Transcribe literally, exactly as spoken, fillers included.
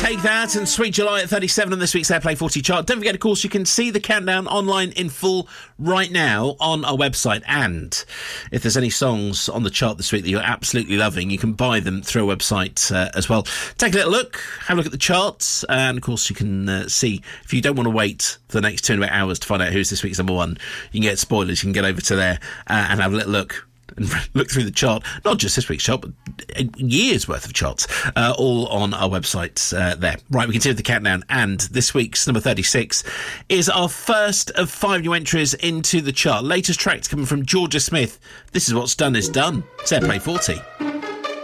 Take That and Sweet July at thirty-seven on this week's Airplay forty chart. Don't forget, of course, you can see the countdown online in full right now on our website. And if there's any songs on the chart this week that you're absolutely loving, you can buy them through our website uh, as well. Take a little look, have a look at the charts, and of course you can uh, see, if you don't want to wait for the next two and a bit hours to find out who's this week's number one, you can get spoilers, you can get over to there uh, and have a little look and look through the chart, not just this week's chart, but years worth of charts, uh, all on our website uh, there. Right, we continue the countdown, and this week's number thirty-six is our first of five new entries into the chart. Latest tracks coming from Georgia Smith. This is What's Done Is Done. It's Airplay forty.